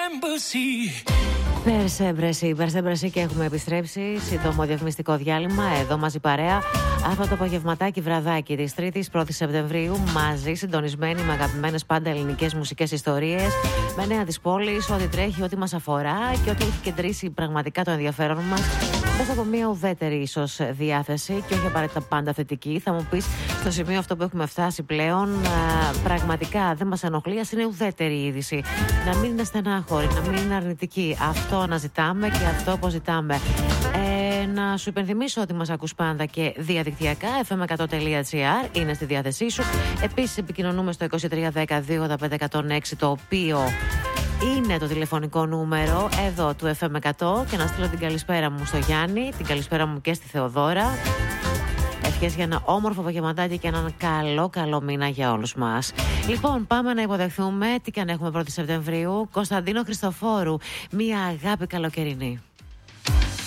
Περσέμπρεση και έχουμε επιστρέψει. Σύντομο διαφημιστικό διάλειμμα. Εδώ μαζί παρέα. Αυτό το απογευματάκι βραδάκι της 3ης 1η Σεπτεμβρίου. Μαζί συντονισμένοι με αγαπημένες πάντα ελληνικές μουσικές ιστορίες. Με νέα της πόλης, ό,τι τρέχει, ό,τι μας αφορά και ό,τι έχει κεντρήσει πραγματικά το ενδιαφέρον μας. Μέσα από μια ουδέτερη ίσως διάθεση και όχι απαραίτητα πάντα θετική. Θα μου πεις, στο σημείο αυτό που έχουμε φτάσει πλέον, πραγματικά δεν μας ενοχλεί. Ας είναι ουδέτερη η είδηση. Να μην είναι στενάχωρη, να μην είναι αρνητική. Αυτό αναζητάμε και αυτό αποζητάμε. Να σου υπενθυμίσω ότι μας ακούς πάντα και διαδικτυακά. fm100.gr είναι στη διάθεσή σου. Επίσης επικοινωνούμε στο 2310-285-106, το οποίο είναι το τηλεφωνικό νούμερο εδώ του FM100, και να στείλω την καλησπέρα μου στο Γιάννη, την καλησπέρα μου και στη Θεοδώρα. Ευχές για ένα όμορφο απογευματάκι και έναν καλό μήνα για όλους μας. Λοιπόν, πάμε να υποδεχθούμε τι και αν έχουμε 1η Σεπτεμβρίου. Κωνσταντίνο Χριστοφόρου, μια αγάπη καλοκαιρινή.